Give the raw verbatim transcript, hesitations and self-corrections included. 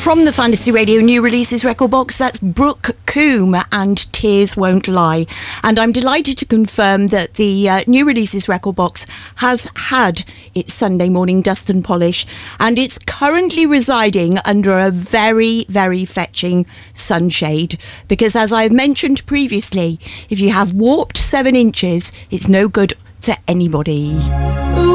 From the Fantasy Radio New Releases record box, that's Brooke Coombe and Tears Won't Lie. And I'm delighted to confirm that the uh, New Releases record box has had its Sunday morning dust and polish, and it's currently residing under a very, very fetching sunshade. Because as I've mentioned previously, if you have warped seven inches, it's no good to anybody.